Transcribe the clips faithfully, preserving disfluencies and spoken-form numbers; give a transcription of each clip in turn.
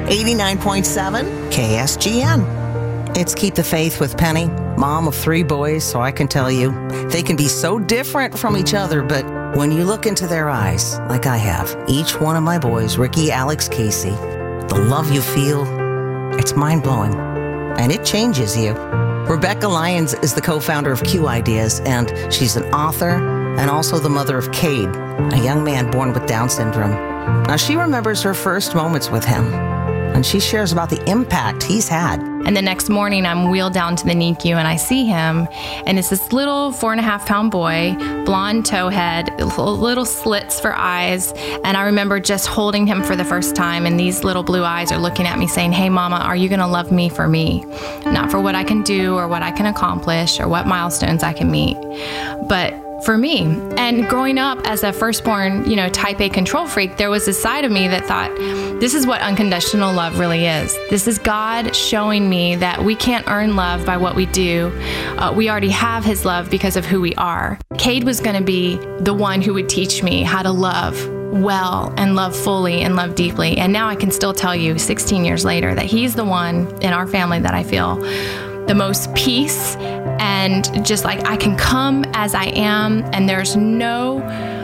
eighty-nine point seven K S G N. It's Keep the Faith with Penny, mom of three boys, so I can tell you, they can be so different from each other, but when you look into their eyes, like I have, each one of my boys, Ricky, Alex, Casey, the love you feel, it's mind-blowing, and it changes you. Rebecca Lyons is the co-founder of Q Ideas, and she's an author and also the mother of Cade, a young man born with Down syndrome. Now, she remembers her first moments with him, and she shares about the impact he's had. And the next morning, I'm wheeled down to the N I C U, and I see him, and it's this little four and a half pound boy, blonde towhead, little slits for eyes, and I remember just holding him for the first time, and these little blue eyes are looking at me saying, "Hey, Mama, are you gonna love me for me? Not for what I can do or what I can accomplish or what milestones I can meet, but for me." And growing up as a firstborn, you know, type A control freak, there was a side of me that thought, this is what unconditional love really is. This is God showing me that we can't earn love by what we do. Uh, we already have his love because of who we are. Cade was going to be the one who would teach me how to love well and love fully and love deeply. And now I can still tell you sixteen years later that he's the one in our family that I feel the most peace, and just like I can come as I am, and there's no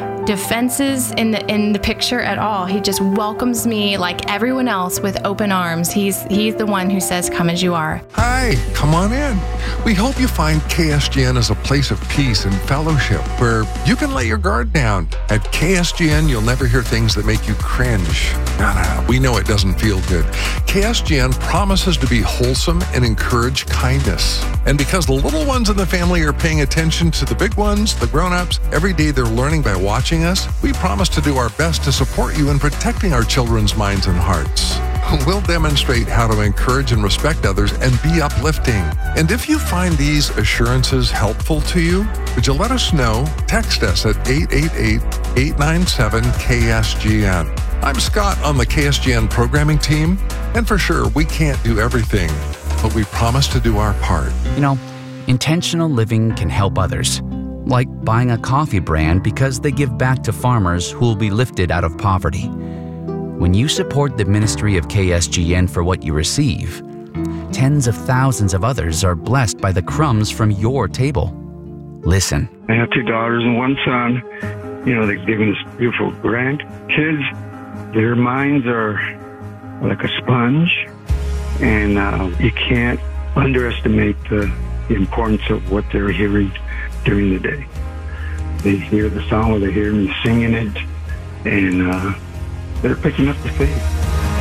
defenses in the in the picture at all. He just welcomes me like everyone else with open arms. He's he's the one who says, "Come as you are." Hi, come on in. We hope you find K S G N as a place of peace and fellowship where you can let your guard down. At K S G N, you'll never hear things that make you cringe. No, no, no. We know it doesn't feel good. K S G N promises to be wholesome and encourage kindness. And because the little ones in the family are paying attention to the big ones, the grown-ups, every day they're learning by watching us, we promise to do our best to support you in protecting our children's minds and hearts. We'll demonstrate how to encourage and respect others and be uplifting. And if you find these assurances helpful to you, would you let us know? Text us at eight eight eight, eight nine seven, K S G N. I'm Scott on the K S G N programming team, and for sure, we can't do everything, but we promise to do our part. You know, intentional living can help others. Like buying a coffee brand because they give back to farmers who will be lifted out of poverty. When you support the ministry of K S G N for what you receive, tens of thousands of others are blessed by the crumbs from your table. Listen. I have two daughters and one son. You know, they've given us beautiful grandkids. Their minds are like a sponge, and uh, you can't underestimate the, the importance of what they're hearing during the day. They hear the song, or they hear me singing it, and uh, they're picking up the faith.